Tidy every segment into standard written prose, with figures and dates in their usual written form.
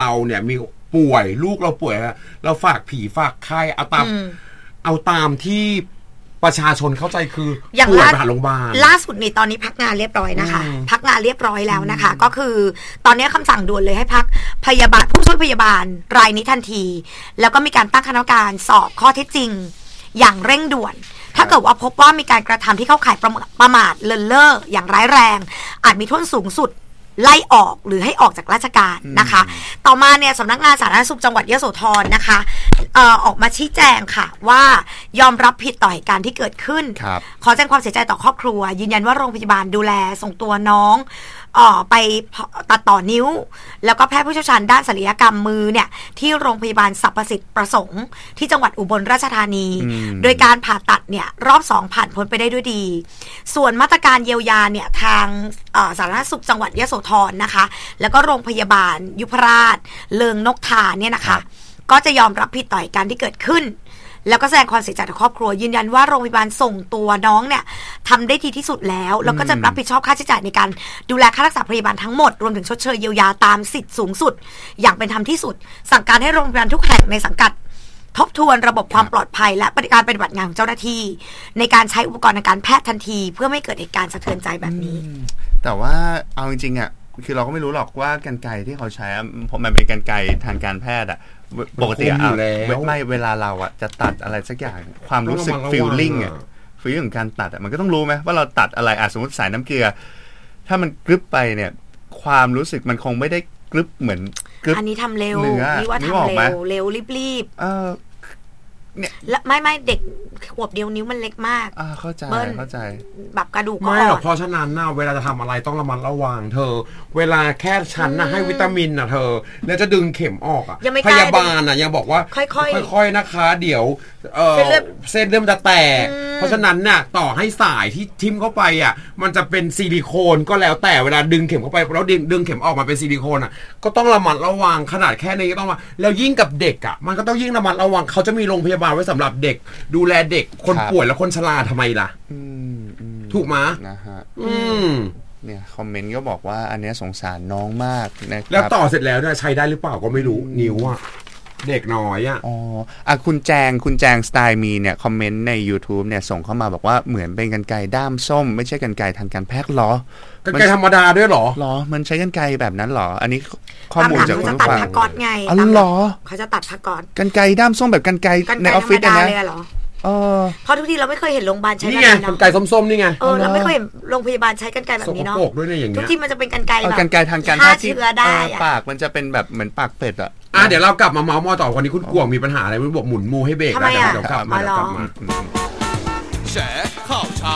เราเนี่ยมีป่วยลูกเราป่วยเราฝากผีฝากไข้เอาตามที่ประชาชนเข้าใจคือป่วยไปหาโรงพยาบาลล่าสุดนี่ตอนนี้พักงานเรียบร้อยนะคะพักงานเรียบร้อยแล้วนะคะก็คือตอนนี้คำสั่งด่วนเลยให้พักพยาบาลผู้ช่วยพยาบาลรายนี้ทันทีแล้วก็มีการตั้งคณะกรรมการสอบข้อเท็จจริงอย่างเร่งด่วนถ้าเกิดว่าพบว่ามีการกระทำที่เข้าข่ายประมาทเลินเล่ออย่างร้ายแรงอาจมีโทษสูงสุดไล่ออกหรือให้ออกจากราชการนะคะต่อมาเนี่ยสำนักงานสาธารณสุขจังหวัดยโสธรนะคะออกมาชี้แจงค่ะว่ายอมรับผิดต่อเหตุการณ์ที่เกิดขึ้นขอแสดงความเสียใจต่อครอบครัวยืนยันว่าโรงพยาบาลดูแลส่งตัวน้องไปตัดต่อนิ้วแล้วก็แพทย์ผู้เชี่ยวชาญด้านศัลยกรรมมือเนี่ยที่โรงพยาบาลสรรพสิทธิ์ประสงค์ที่จังหวัดอุบลราชธานีโดยการผ่าตัดเนี่ยรอบ2ผ่านพ้นไปได้ด้วยดีส่วนมาตรการเยียวยาเนี่ยทางสาธารณสุขจังหวัดยโสธรนะคะแล้วก็โรงพยาบาลยุพราชเลิงนกทาเนี่ยนะคะก็จะยอมรับผิดต่อเหตุการณ์ที่เกิดขึ้นแล้วก็แสดงความเสียใจต่อครอบครัวยืนยันว่าโรงพยาบาลส่งตัวน้องเนี่ยทำได้ดีที่สุดแล้วก็จะรับผิดชอบค่าใช้จ่ายในการดูแลค่ารักษาพยาบาลทั้งหมดรวมถึงชดเชยเยียวยาตามสิทธิสูงสุดอย่างเป็นธรรมที่สุดสั่งการให้โรงพยาบาลทุกแห่งในสังกัดทบทวนระบบความปลอดภัยและการปฏิบัติงานของเจ้าหน้าที่ในการใช้อุปกรณ์ทางการแพทย์ทันทีเพื่อไม่เกิดเหตุการณ์สะเทือนใจแบบนี้แต่ว่าเอาจริงๆอ่ะคือเราก็ไม่รู้หรอกว่ากรรไกรที่เขาใช้มันเป็นกรรไกรทางการแพทย์อ่ะปกติไม่เวลาเราอ่ะจะตัดอะไรสักอย่างความรู้สึกฟีลลิ่งของการตัดมันก็ต้องรู้ไหมว่าเราตัดอะไรสมมติสายน้ำเกลือถ้ามันกรึบไปเนี่ยความรู้สึกมันคงไม่ได้กรึบเหมือนกรึบอันนี้ทำเร็วนี่ว่าทำเร็วรีบเนี่ยไม่เด็กขวบเดียวนิ้วมันเล็กมากเข้าใจแบบกระดูกไม่หรอกเพราะฉะนั้นเวลาจะทำอะไรต้องระมัดระวังเธอเวลาแค่ฉันให้วิตามินเธอแล้วจะดึงเข็มออกพยาบาลยังบอกว่าค่อยๆนะคะเดี๋ยวเส้นเริ่มจะแตกเพราะฉะนั้นต่อให้สายที่ทิ่มเข้าไปมันจะเป็นซิลิโคนก็แล้วแต่เวลาดึงเข็มเข้าไปแล้วดึงเข็มออกมาเป็นซิลิโคนก็ต้องระมัดระวังขนาดแค่นี้ก็ต้องแล้วยิ่งกับเด็กมันก็ต้องยิ่งระมัดระวังเขาจะมีโรงพยาบาลไว้สำหรับเด็กดูแลเด็กคนป่วยและคนชราทำไมล่ะถูกมั้ยนะฮะเนี่ยคอมเมนต์ก็บอกว่าอันนี้สงสารน้องมากนะครับแล้วต่อเสร็จแล้วใช้ได้หรือเปล่าก็ไม่รู้นิ้วเด็กน้อยคุณแจงสไตล์มีเนี่ยคอมเมนต์ใน YouTube เนี่ยส่งเข้ามาบอกว่าเหมือนเป็นกรรไกรด้ามส้มไม่ใช่กรรไกรทางการแพทย์หรอกรรไกรธรรมดาด้วยหรอมันใช้กรรไกรแบบนั้นหรออันนี้ข้อมูลจากคนฟังเขาจะตัดผ้าก๊อซไงเขาจะตัดผ้าก๊อซกรรไกรด้ามส้มแบบกรรไกรในออฟฟิศนะเพราะทุกทีเราไม่เคยเห็นโรงพยาบาลใช้กันไงกรรไกรส้มๆนี่ไงเราไม่เคยเห็นโรงพยาบาลใช้กรรไกรแบบนี้เนาะทุกทีมันจะเป็นกรรไกรแบบกรรไกรทางการแพทย์ที่ปากมันจะเป็นแบบเหมือนปากเป็ดเดี๋ยวเรากลับมาเมาส์มอยต่อวันนี้คุณกวงมีปัญหาอะไรไม่บอกหมุนมูให้เบรกแล้วเดี๋ยวกลับมาแฉข่าวเช้า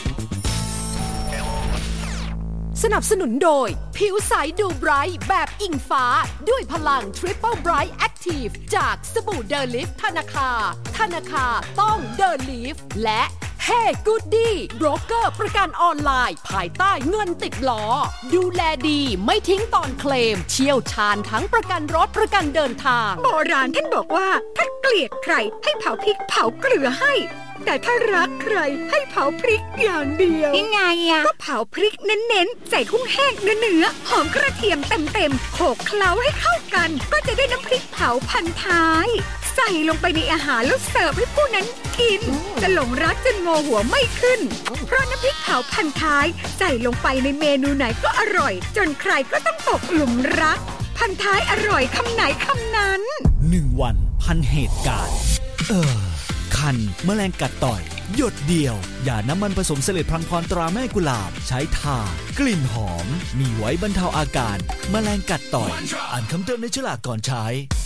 สนับสนุนโดยผิวใสดูไบรท์แบบอิงฟ้าด้วยพลัง Triple Bright Active จากสบู่เดลิฟธนาคารต้องเดลิฟและHey Goody โบรกเกอร์ประกันออนไลน์ภายใต้เงินติดล้อดูแลดีไม่ทิ้งตอนเคลมเชี่ยวชาญทั้งประกันรถประกันเดินทางโบราณท่านบอกว่าถ้าเกลียดใครให้เผาพริกเผาเกลือให้แต่ถ้ารักใครให้เผาพริกอย่างเดียวยังไงก็เผาพริกเน้นๆใส่กุ้งแห้งเนื้อหอมกระเทียมเต็มโขลกเคล้าให้เข้ากันก็จะได้น้ำพริกเผาพันท้ายใส่ลงไปในอาหารแล้วเสิร์ฟให้ผู้นั้นกินจะหลงรักจนงอหัวไม่ขึ้นเพราะน้ำพริกเผาพันท้ายใส่ลงไปในเมนูไหนก็อร่อยจนใครก็ต้องตกหลุมรักพันท้ายอร่อยคำไหนคำนั้น 1 วันพันเหตุการณ์คันแมลงกัดต่อยหยดเดียวยาน้ำมันผสมเสลดพลังพรตราแม่กุหลาบใช้ทากลิ่นหอมมีไว้บรรเทาอาการแมลงกัดต่อยอ่านคำเตือนในฉลากก่อนใช้